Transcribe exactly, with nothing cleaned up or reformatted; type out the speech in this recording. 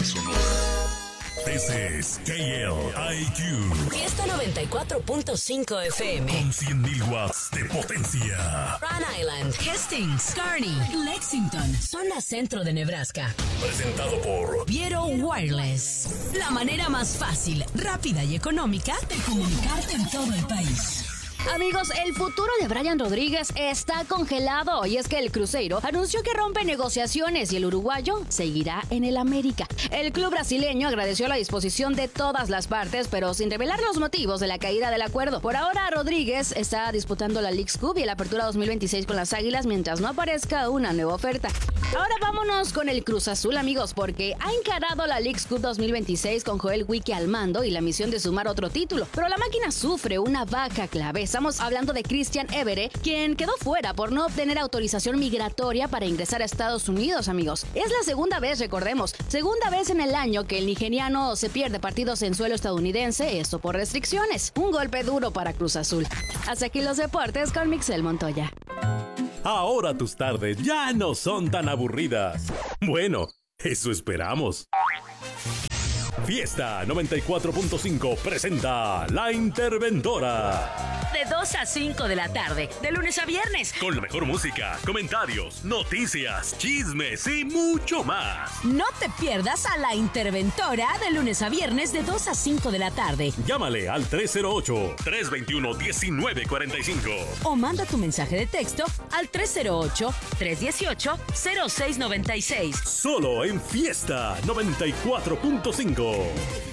Sonora. This is K L I Q. Fiesta noventa y cuatro punto cinco F M. Con cien mil watts de potencia. Rhode Island, Hastings, Kearney, Lexington, zona centro de Nebraska. Presentado por Viero Wireless. La manera más fácil, rápida y económica de comunicarte en todo el país. Amigos, el futuro de Brian Rodríguez está congelado y es que el Cruzeiro anunció que rompe negociaciones y el uruguayo seguirá en el América. El club brasileño agradeció la disposición de todas las partes, pero sin revelar los motivos de la caída del acuerdo. Por ahora, Rodríguez está disputando la Leagues Cup y la Apertura dos mil veintiséis con las Águilas mientras no aparezca una nueva oferta. Ahora vámonos con el Cruz Azul, amigos, porque ha encarado la Leagues Cup dos mil veintiséis con Joel Wicke al mando y la misión de sumar otro título. Pero la máquina sufre una baja clave. Estamos hablando de Christian Evere, quien quedó fuera por no obtener autorización migratoria para ingresar a Estados Unidos, amigos. Es la segunda vez, recordemos, segunda vez en el año que el nigeriano se pierde partidos en suelo estadounidense, esto por restricciones. Un golpe duro para Cruz Azul. Hasta aquí los deportes con Mixel Montoya. Ahora tus tardes ya no son tan aburridas. Bueno, eso esperamos. Fiesta noventa y cuatro punto cinco presenta La Interventora. De dos a cinco de la tarde, de lunes a viernes. Con la mejor música, comentarios, noticias, chismes y mucho más. No te pierdas a La Interventora de lunes a viernes de dos a cinco de la tarde. Llámale al tres cero ocho, tres dos uno, uno nueve cuatro cinco. O manda tu mensaje de texto al tres cero ocho, tres uno ocho, cero seis nueve seis. Solo en Fiesta noventa y cuatro punto cinco.